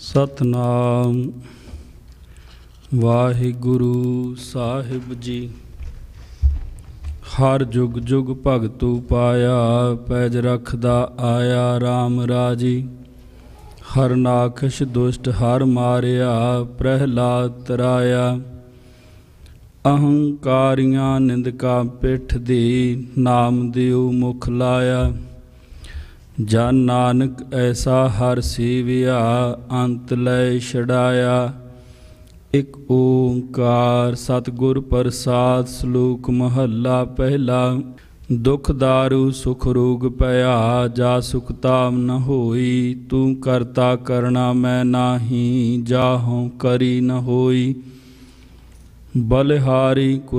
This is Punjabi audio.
ਸਤਨਾਮ ਵਾਹਿਗੁਰੂ ਸਾਹਿਬ ਜੀ। ਹਰ ਜੁਗ ਜੁਗ ਭਗਤੂ ਪਾਇਆ, ਪੈਜ ਰਖਦਾ ਆਇਆ RAM ਰਾਜੀ। ਹਰ ਨਾਖਸ਼ ਦੁਸ਼ਟ ਹਰ ਮਾਰਿਆ, ਪ੍ਰਹਿਲਾਦ ਤਰਾਇਆ। ਅਹੰਕਾਰੀਆਂ ਨਿੰਦਕਾ ਪਿੱਠ ਦੀ, ਨਾਮ ਦਿਓ ਮੁਖ ਲਾਇਆ। ਜਨ ਨਾਨਕ ਐਸਾ ਹਰ ਸੀਵਿਆ, ਅੰਤ ਲੈ ਛਡਾਇਆ। ਇਕ ਓੰਕਾਰ ਸਤਿਗੁਰ ਪ੍ਰਸਾਦ। ਸ਼ਲੋਕ ਮਹੱਲਾ ਪਹਿਲਾ। ਦੁਖ ਦਾਰੂ ਸੁਖ ਰੋਗ ਭਇਆ, ਜਾ ਸੁਖ ਤਾਮ ਨ ਹੋਈ। ਤੂੰ ਕਰਤਾ ਕਰਣਾ ਮੈਂ ਨਾਹੀ, ਜਾਹੋਂ ਕਰੀ ਨ ਹੋਈ। ਬਲਿਹਾਰੀ